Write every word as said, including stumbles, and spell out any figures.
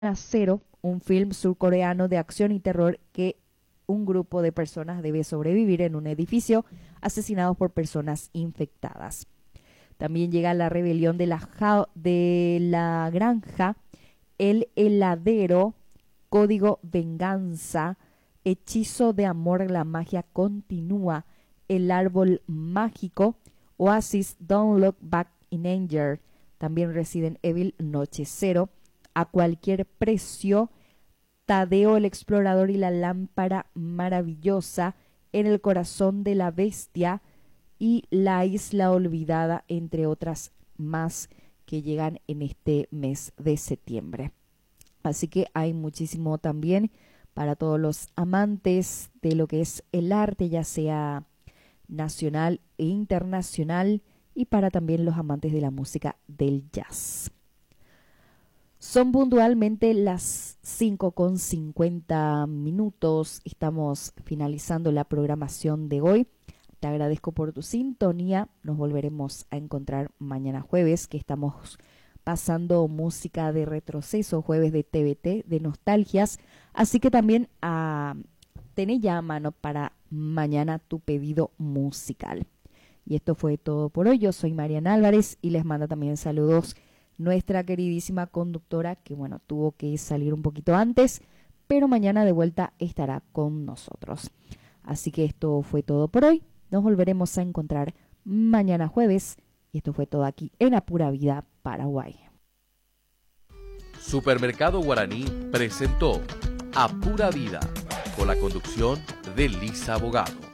Cero, un film surcoreano de acción y terror que un grupo de personas debe sobrevivir en un edificio asesinados por personas infectadas. También llega la rebelión de la, ja de la granja, el heladero, código venganza, hechizo de amor, la magia continúa, el árbol mágico, Oasis, Don't Look Back in Anger, también Resident Evil, Noche Cero, a cualquier precio, Tadeo el explorador y la lámpara maravillosa, En el corazón de la bestia y La isla olvidada, entre otras más que llegan en este mes de septiembre. Así que hay muchísimo también para todos los amantes de lo que es el arte, ya sea nacional e internacional, y para también los amantes de la música del jazz. Son puntualmente las cinco con cincuenta minutos. Estamos finalizando la programación de hoy. Te agradezco por tu sintonía. Nos volveremos a encontrar mañana jueves, que estamos pasando música de retroceso, jueves de T V T, de nostalgias. Así que también uh, tené ya a mano para mañana tu pedido musical. Y esto fue todo por hoy. Yo soy Mariana Álvarez y les manda también saludos nuestra queridísima conductora, que bueno, tuvo que salir un poquito antes, pero mañana de vuelta estará con nosotros. Así que esto fue todo por hoy. Nos volveremos a encontrar mañana jueves. Y esto fue todo aquí en A Pura Vida, Paraguay. Supermercado Guaraní presentó A Pura Vida, con la conducción de Lisa Abogado.